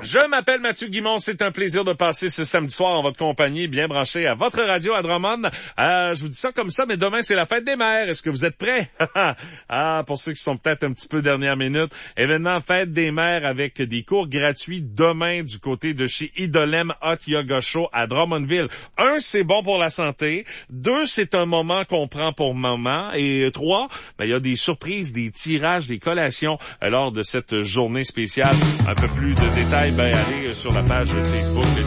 Je m'appelle Mathieu Guimond, c'est un plaisir de passer ce samedi soir en votre compagnie, bien branché à votre radio à Drummond. Je vous dis ça comme ça, mais demain c'est la fête des mères. Est-ce que vous êtes prêts? Pour ceux qui sont peut-être un petit peu dernière minute, événement fête des mères avec des cours gratuits demain du côté de chez Idolem Hot Yoga Show à Drummondville. 1, c'est bon pour la santé. 2, c'est un moment qu'on prend pour maman. Et 3, il y a des surprises, des tirages, des collations lors de cette journée spéciale. Un peu plus de détails, allez sur la page Facebook